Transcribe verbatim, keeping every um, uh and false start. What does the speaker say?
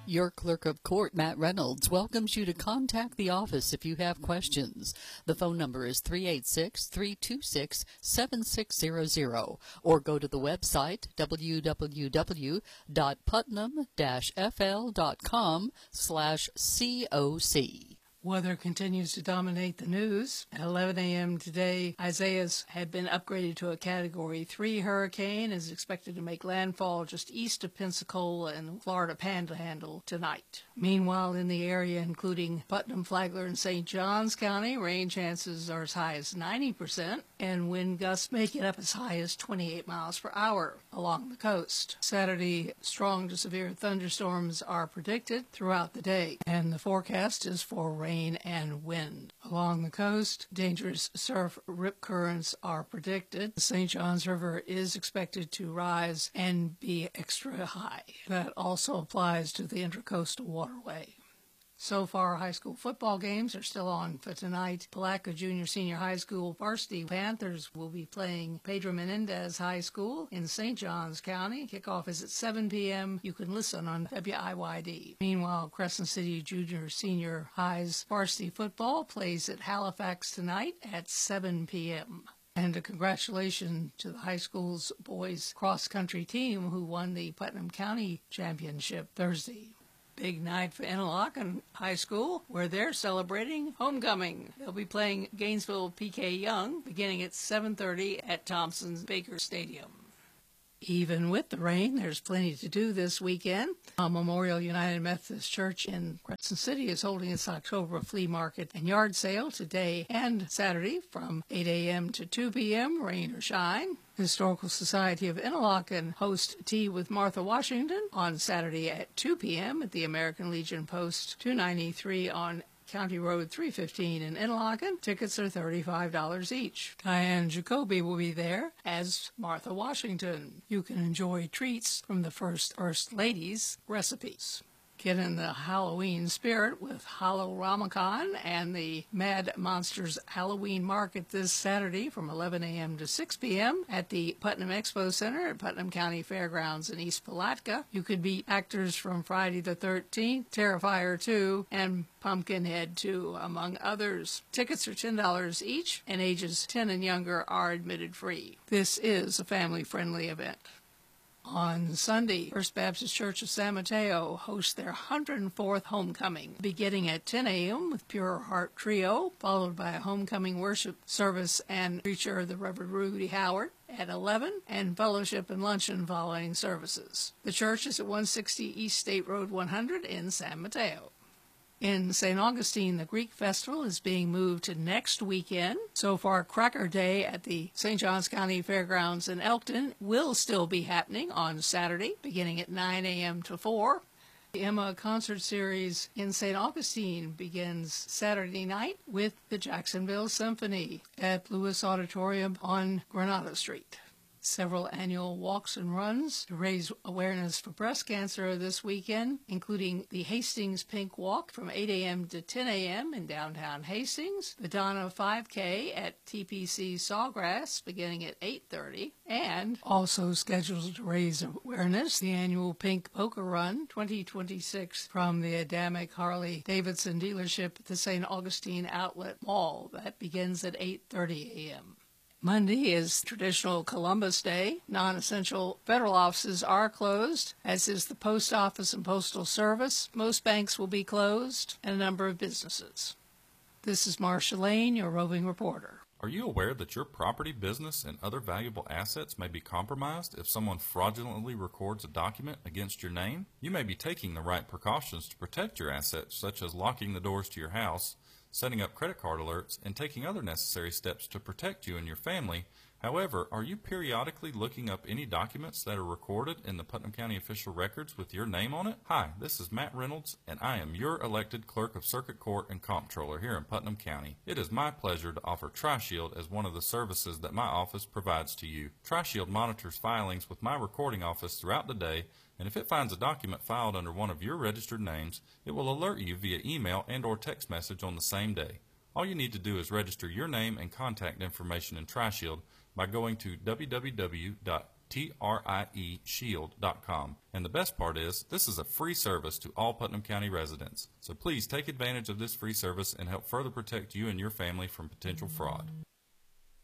Your clerk of court, Matt Reynolds, welcomes you to contact the office if you have questions. The phone number is three eight six, three two six, seven six zero zero, or go to the website w w w dot putnam dash f l dot com slash C O C. Weather continues to dominate the news. At eleven a m today, Isaias had been upgraded to a Category three hurricane and is expected to make landfall just east of Pensacola and Florida Panhandle tonight. Meanwhile, in the area including Putnam, Flagler, and Saint Johns County, rain chances are as high as ninety percent, and wind gusts may get up as high as twenty-eight miles per hour along the coast. Saturday, strong to severe thunderstorms are predicted throughout the day, and the forecast is for rain Rain and wind. Along the coast, dangerous surf rip currents are predicted. The Saint Johns River is expected to rise and be extra high. That also applies to the Intracoastal Waterway. So far, high school football games are still on for tonight. Palatka Junior Senior High School varsity Panthers will be playing Pedro Menendez High School in Saint Johns County. Kickoff is at seven p m You can listen on W I Y D. Meanwhile, Crescent City Junior Senior High's varsity football plays at Halifax tonight at seven p m And a congratulations to the high school's boys cross-country team who won the Putnam County Championship Thursday. Big night for Interlochen High School, where they're celebrating homecoming. They'll be playing Gainesville P K Young beginning at seven thirty at Thompson Baker Stadium. Even with the rain, there's plenty to do this weekend. Uh, Memorial United Methodist Church in Crescent City is holding its October flea market and yard sale today and Saturday from eight a m to two p m, rain or shine. Historical Society of Interlochen hosts Tea with Martha Washington on Saturday at two p m at the American Legion Post two ninety-three on County Road three fifteen in Interlochen. Tickets are thirty-five dollars each. Diane Jacoby will be there as Martha Washington. You can enjoy treats from the First First Lady's recipes. Get in the Halloween spirit with Hollow Ramacon and the Mad Monsters Halloween Market this Saturday from eleven a m to six p m at the Putnam Expo Center at Putnam County Fairgrounds in East Palatka. You could meet actors from Friday the thirteenth, Terrifier two, and Pumpkinhead two, among others. Tickets are ten dollars each, and ages ten and younger are admitted free. This is a family-friendly event. On Sunday, First Baptist Church of San Mateo hosts their one hundred fourth homecoming, beginning at ten a m with Pure Heart Trio, followed by a homecoming worship service and preacher, the Reverend Rudy Howard, at eleven, and fellowship and luncheon following services. The church is at one sixty East State Road one hundred in San Mateo. In Saint Augustine, the Greek Festival is being moved to next weekend. So far, Cracker Day at the Saint Johns County Fairgrounds in Elkton will still be happening on Saturday, beginning at nine a m to four. The Emma Concert Series in Saint Augustine begins Saturday night with the Jacksonville Symphony at Lewis Auditorium on Granada Street. Several annual walks and runs to raise awareness for breast cancer this weekend, including the Hastings Pink Walk from eight a m to ten a m in downtown Hastings, the Donna five K at T P C Sawgrass beginning at eight thirty, and also scheduled to raise awareness, the annual Pink Poker Run twenty twenty-six from the Adamic Harley Davidson dealership at the Saint Augustine Outlet Mall. That begins at eight thirty a m Monday is traditional Columbus Day. Non-essential federal offices are closed, as is the Post Office and Postal Service. Most banks will be closed, and a number of businesses. This is Marcia Lane, your roving reporter. Are you aware that your property, business, and other valuable assets may be compromised if someone fraudulently records a document against your name? You may be taking the right precautions to protect your assets, such as locking the doors to your house, setting up credit card alerts, and taking other necessary steps to protect you and your family. However, are you periodically looking up any documents that are recorded in the Putnam County official records with your name on it? Hi, this is Matt Reynolds, and I am your elected Clerk of Circuit Court and Comptroller here in Putnam County. It is my pleasure to offer TriShield as one of the services that my office provides to you. TriShield monitors filings with my recording office throughout the day, and if it finds a document filed under one of your registered names, it will alert you via email and or text message on the same day. All you need to do is register your name and contact information in TriShield by going to w w w dot T R I E shield dot com. And the best part is, this is a free service to all Putnam County residents. So please take advantage of this free service and help further protect you and your family from potential fraud.